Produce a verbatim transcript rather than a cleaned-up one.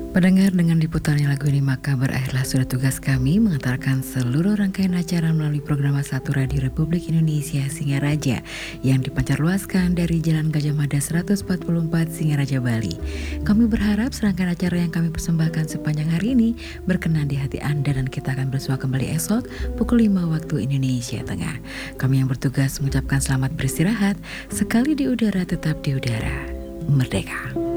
Pendengar, dengan diputarnya lagu ini maka berakhirlah sudah tugas kami mengantarkan seluruh rangkaian acara melalui program satu Radio Republik Indonesia Singaraja yang dipancarluaskan dari Jalan Gajah Mada seratus empat puluh empat Singaraja, Bali. Kami berharap serangkaian acara yang kami persembahkan sepanjang hari ini berkenan di hati Anda dan kita akan bersua kembali esok pukul lima waktu Indonesia Tengah. Kami yang bertugas mengucapkan selamat beristirahat, sekali di udara tetap di udara. Merdeka.